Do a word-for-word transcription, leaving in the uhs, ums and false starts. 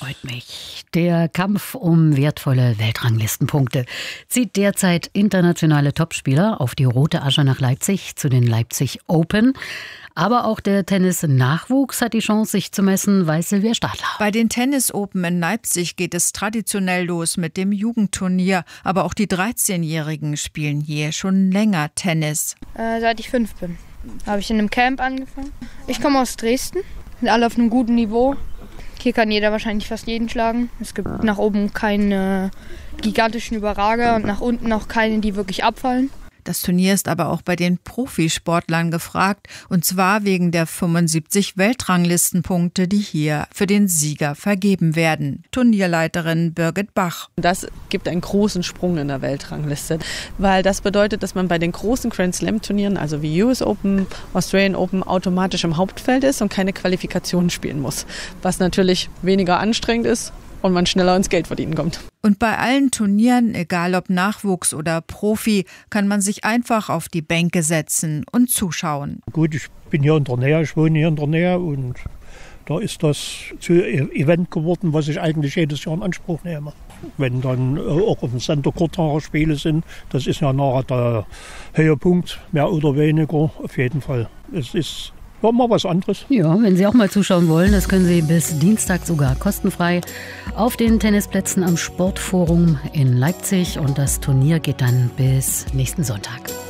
freut mich. Der Kampf um wertvolle Weltranglistenpunkte zieht derzeit internationale Topspieler auf die rote Asche nach Leipzig zu den Leipzig Open. Aber auch der Tennis-Nachwuchs hat die Chance, sich zu messen, weiß Silvia Stadler. Bei den Tennis Open in Leipzig geht es traditionell los mit dem Jugendturnier. Aber auch die dreizehnjährigen spielen hier schon länger Tennis. Äh, seit ich fünf bin, habe ich in einem Camp angefangen. Ich komme aus Dresden, sind alle auf einem guten Niveau. Hier kann jeder wahrscheinlich fast jeden schlagen. Es gibt nach oben keine gigantischen Überrager und nach unten auch keine, die wirklich abfallen. Das Turnier ist aber auch bei den Profisportlern gefragt, und zwar wegen der fünfundsiebzig Weltranglistenpunkte, die hier für den Sieger vergeben werden. Turnierleiterin Birgit Bach. Das gibt einen großen Sprung in der Weltrangliste, weil das bedeutet, dass man bei den großen Grand Slam Turnieren, also wie U S Open, Australian Open, automatisch im Hauptfeld ist und keine Qualifikationen spielen muss, was natürlich weniger anstrengend ist und man schneller ins Geld verdienen kommt. Und bei allen Turnieren, egal ob Nachwuchs oder Profi, kann man sich einfach auf die Bänke setzen und zuschauen. Gut, ich bin hier in der Nähe, ich wohne hier in der Nähe und da ist das zu einem Event geworden, was ich eigentlich jedes Jahr in Anspruch nehme. Wenn dann auch auf dem Center Court Spiele sind, das ist ja nachher der Höhepunkt, mehr oder weniger, auf jeden Fall. Es ist War mal was anderes. Ja, wenn Sie auch mal zuschauen wollen, das können Sie bis Dienstag sogar kostenfrei auf den Tennisplätzen am Sportforum in Leipzig. Und das Turnier geht dann bis nächsten Sonntag.